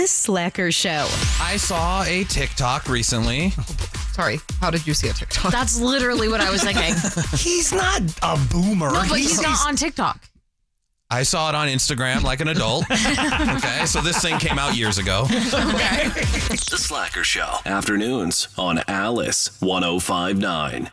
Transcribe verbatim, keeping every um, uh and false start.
The Slacker Show. I saw a TikTok recently. Sorry, how did you see a TikTok? That's literally what I was thinking. He's not a boomer. No, but he's not on TikTok. I saw it on Instagram like an adult. Okay, so this thing came out years ago. Okay. The Slacker Show. Afternoons on Alice one oh five nine.